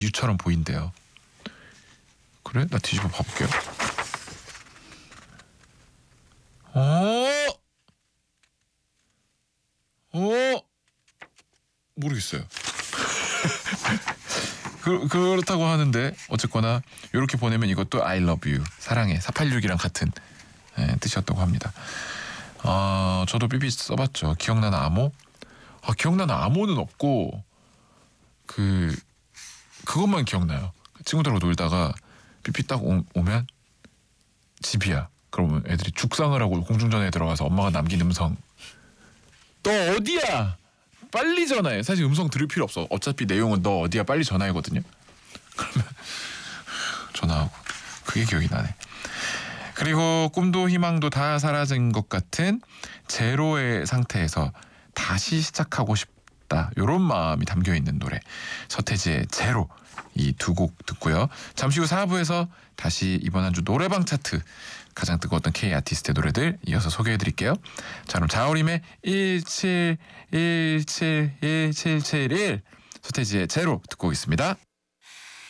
U처럼 보인대요. 그래? 나 뒤집어 봐볼게요. 모르겠어요. 그렇다고 하는데 어쨌거나 이렇게 보내면 이것도 I love you, 사랑해, 486이랑 같은 뜻이었다고 합니다. 저도 삐삐 써봤죠. 기억나는 암호? 기억나는 암호는 없고 그것만 기억나요. 친구들하고 놀다가 삐삐 딱 오면 집이야. 그러면 애들이 죽상을 하고 공중전화에 들어가서 엄마가 남긴 음성, 너 어디야? 빨리 전화해. 사실 음성 들을 필요 없어. 어차피 내용은 너 어디야 빨리 전화해거든요. 그러면 전화하고. 그게 기억이 나네. 그리고 꿈도 희망도 다 사라진 것 같은 제로의 상태에서 다시 시작하고 싶다, 요런 마음이 담겨있는 노래, 서태지의 제로, 이 두 곡 듣고요. 잠시 후 4부에서 다시 이번 한 주 노래방 차트 가장 뜨거웠던 K 아티스트의 노래들 이어서 소개해드릴게요. 자, 그럼 자우림의 17171771, 서태지의 제로 듣고 있습니다.